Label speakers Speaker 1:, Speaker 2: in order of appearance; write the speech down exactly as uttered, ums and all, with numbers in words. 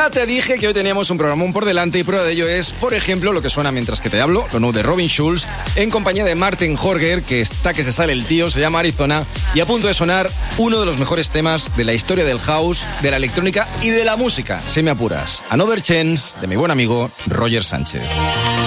Speaker 1: Ya te dije que hoy teníamos un programón por delante y prueba de ello es, por ejemplo, lo que suena mientras que te hablo, lo nuevo de Robin Schulz, en compañía de Martin Horger, que está que se sale el tío, se llama Arizona, y a punto de sonar uno de los mejores temas de la historia del house, de la electrónica y de la música, si me apuras. Another Chance, de mi buen amigo Roger Sánchez.